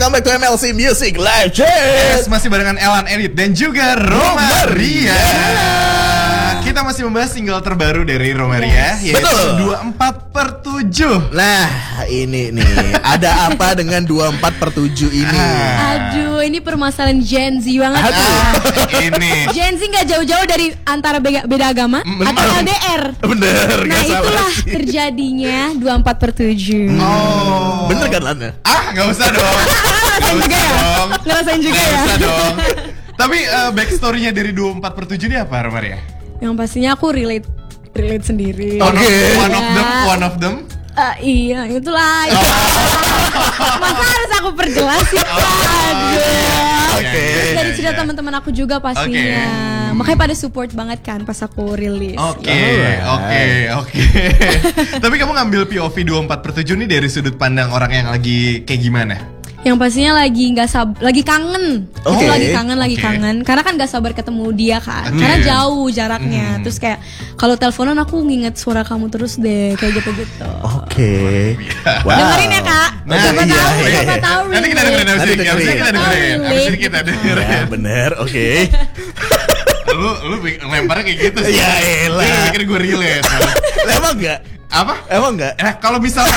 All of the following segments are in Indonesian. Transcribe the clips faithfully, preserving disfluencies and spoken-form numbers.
welcome back to M L C Music Live Chat. Yes, masih barengan Elan Edit dan juga Romaria. Kita masih membahas single terbaru dari Romaria, yes. Yaitu Betul. dua puluh empat per tujuh. Nah, ini nih, ada apa dengan dua puluh empat per tujuh ini? Aduh, ini permasalahan Gen Z banget. Aduh. Ini Gen Z gak jauh-jauh dari antara beda, beda agama Bener. atau L D R. Bener, Nah gak salah itulah sih. terjadinya dua puluh empat per tujuh. Oh, Bener kan Lana? Ah, nggak usah dong. Nggak usah dong. Ngerasain juga Nggak ya. usah dong. Tapi uh, backstory-nya dari dua puluh empat per tujuh ini apa, Romaria? Yang pastinya aku relate relate sendiri. One, Oke. of, one of them, Ya. one of them. Eh, iya, itulah. Masa harus aku perjelas sih? Aduh. Oke. Terus dari cerita teman-teman aku juga pastinya. Oke. Makanya pada support banget kan pas aku rilis. Oke, Alright. oke, oke. Tapi kamu ngambil P O V dua puluh empat per tujuh ini dari sudut pandang orang yang lagi kayak gimana? Yang pastinya lagi nggak sab, lagi kangen. Oke. Aku lagi kangen, lagi Oke. kangen. Karena kan nggak sabar ketemu dia kan. Oke. Karena jauh jaraknya. Hmm. Terus kayak kalau teleponan aku nginget suara kamu terus deh, kayak gitu-gitu. Oke. Wow. Dengerin ya kak. Nah, siapa iya, tahu, iya, siapa iya. tahu. Nanti kita dengerin abis Nanti ini, abis ini dengerin. kita dengerin, Oh, abis ini kita dengerin. Ya bener, oke. Lu, lu lemparnya kayak gitu sih. Ya elah. Lu pikir gue relate. Lah, Emang enggak? Apa? Emang enggak? Eh, kalau misalnya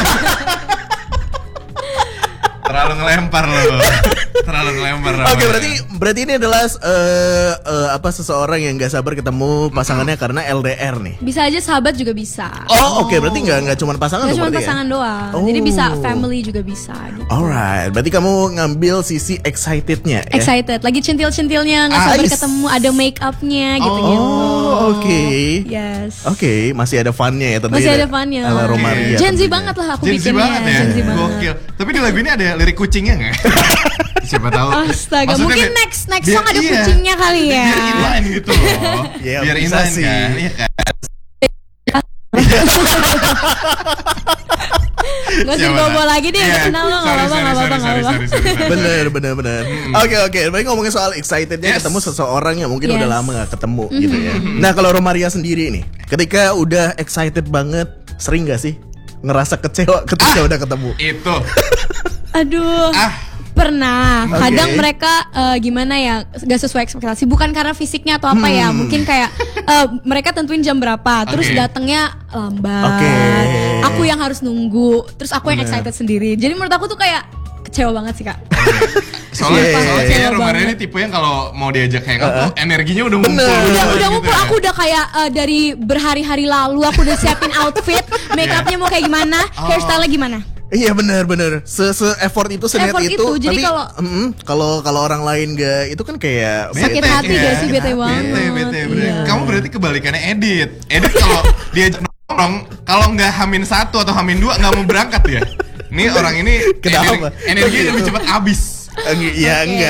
terlalu ngelempar lo, terlalu ngelempar. Oke, berarti berarti ini adalah eh, eh, apa seseorang yang nggak sabar ketemu pasangannya karena L D R nih. Bisa aja sahabat juga bisa. Oh, oke, berarti nggak nggak cuma pasangan Gak dong cuma berarti pasangan ya? doang. Oh. Jadi bisa family juga bisa gitu. Alright, berarti kamu ngambil sisi excitednya ya? Excited, lagi centil-centilnya, nggak Ah, sabar is- ketemu, ada make upnya gitu-gitu. Oh, oke. Yes. Oke, masih ada funnya ya tentunya. Masih ada funnya. Ala Romaria. Gen Z tentunya. banget lah aku Gen Z bikinnya. banget ya, Gen Z banget. gokil. Tapi di lagu ini ada lirik kucingnya nggak? Siapa tahu. Astaga, Maksudnya mungkin biar- next next biar- song ada iya, kucingnya kali ya. Biar inline gitu loh. Ya, Biar bisa inline sih. kan, iya kan. Gak usah Siapa dibawa tahu. lagi deh, Iya. gak kenal lo, gak Sorry, apa-apa, sorry, gak apa-apa, sorry, gak sorry, apa-apa. sorry, sorry, sorry. Bener, bener, bener. Oke, oke. Baik ngomongin soal excitednya Yes. ketemu seseorang yang mungkin Yes. udah lama gak ketemu gitu ya. Nah, kalau Romaria sendiri nih, ketika udah excited banget, sering gak sih ngerasa kecewa ketika udah ketemu? Itu. Aduh. Ah. Pernah, Oke. kadang mereka eh, gimana ya, gak sesuai ekspektasi. Bukan karena fisiknya atau apa ya, Hmm. mungkin kayak eh, mereka tentuin jam berapa, terus Oke. datangnya lambat. Oke. Aku yang harus nunggu, terus aku yang Bener. excited sendiri. Jadi menurut aku tuh kayak kecewa banget sih kak. Soalnya, Iya, soalnya iya, kayaknya iya. Romaria ini tipe yang kalau mau diajak hangout tuh energinya udah ngumpul. Bener. Udah, gitu udah ngumpul, ya. aku udah kayak eh, dari berhari-hari lalu aku udah siapin outfit, make upnya mau kayak gimana, Oh. hairstyle-nya gimana. Iya benar benar. Se se effort itu seniat Effort itu. itu, jadi tapi kalau- mm, kalau kalau orang lain gak itu kan kayak Sakit Bete, hati ya. gak sih, bete Bete, banget. bete, bete. Iya. Kamu berarti kebalikannya Edit. Edit kalau diajak nongkrong, kalau nggak hamin satu atau hamin dua nggak mau berangkat ya. Ini orang ini Kenapa? energi, energinya lebih cepat habis. Iya Oke. enggak.